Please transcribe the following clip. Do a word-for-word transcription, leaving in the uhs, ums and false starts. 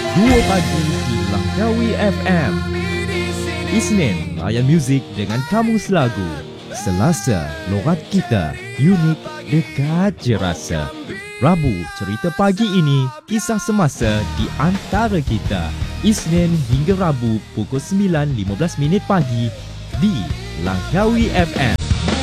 Dua Pagi di Langkawi F M. Isnin, layan muzik dengan kamus lagu. Selasa, logat kita, unik, dekat je rasa. Rabu, cerita pagi ini, kisah semasa di antara kita. Isnin hingga Rabu pukul sembilan lima belas minit pagi di Langkawi F M.